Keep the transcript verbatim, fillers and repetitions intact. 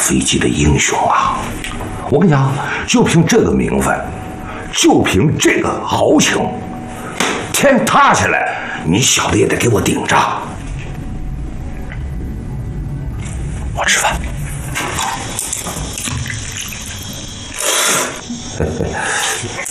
飞机的英雄啊！我跟你讲，就凭这个名分，就凭这个豪情，天塌下来，你小子也得给我顶着。我吃饭。